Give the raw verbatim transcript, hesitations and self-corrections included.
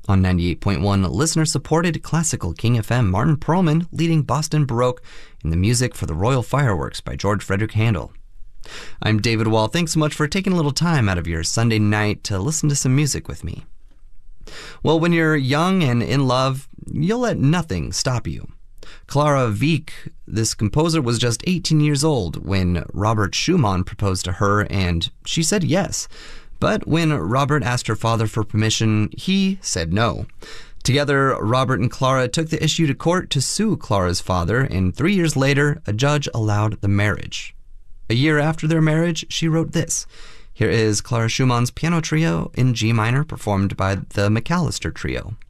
On ninety-eight point one, listener-supported classical King F M, Martin Perlman leading Boston Baroque in the music for the Royal Fireworks by George Frederick Handel. I'm David Wall. Thanks so much for taking a little time out of your Sunday night to listen to some music with me. Well, when you're young and in love, you'll let nothing stop you. Clara Wieck, this composer, was just eighteen years old when Robert Schumann proposed to her, and she said yes. But when Robert asked her father for permission, he said no. Together, Robert and Clara took the issue to court to sue Clara's father, and three years later, a judge allowed the marriage. A year after their marriage, she wrote this. Here is Clara Schumann's piano trio in G minor, performed by the McAllister Trio.